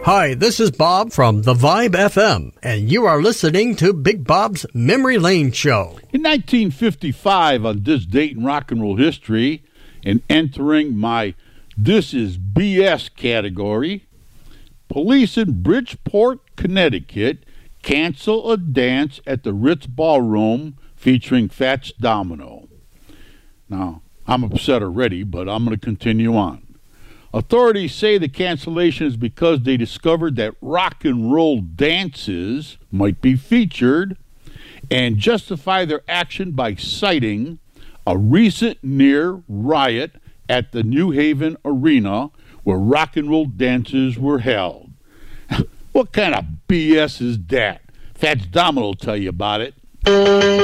Hi, this is Bob from The Vibe FM, and you are listening to Big Bob's Memory Lane Show. In 1955, on this date in rock and roll history, and entering my This Is BS category, police in Bridgeport, Connecticut cancel a dance at the Ritz Ballroom featuring Fats Domino. Now, I'm upset already, but I'm going to continue on. Authorities say the cancellation is because they discovered that rock and roll dances might be featured and justify their action by citing a recent near riot at the New Haven Arena where rock and roll dances were held. What kind of BS is that? Fats Domino will tell you about it.